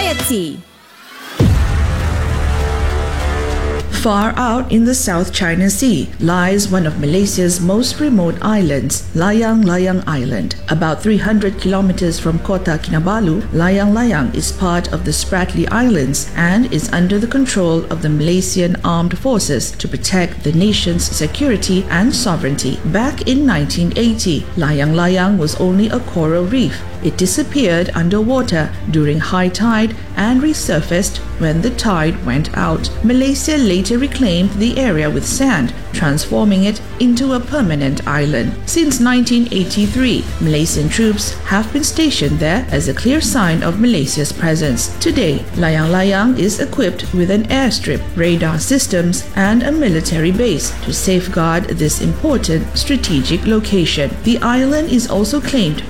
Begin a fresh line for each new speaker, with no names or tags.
Society.
Far out in the South China Sea lies one of Malaysia's most remote islands, Layang Layang Island. About 300 kilometers from Kota Kinabalu, Layang Layang is part of the Spratly Islands and is under the control of the Malaysian Armed Forces to protect the nation's security and sovereignty. Back in 1980, Layang Layang was only a coral reef. It disappeared underwater during high tide and resurfaced when the tide went out. Malaysia later reclaimed the area with sand, transforming it into a permanent island. Since 1983, Malaysian troops have been stationed there as a clear sign of Malaysia's presence. Today, Layang Layang is equipped with an airstrip, radar systems, and a military base to safeguard this important strategic location. The island is also claimed